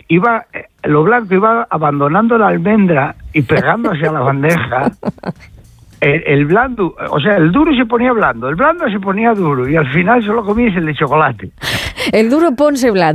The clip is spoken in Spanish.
lo blanco iba abandonando la almendra y pegándose a la bandeja. El blando, o sea, el duro se ponía blando, el blando se ponía duro y al final solo comías el de chocolate. El duro ponse blando.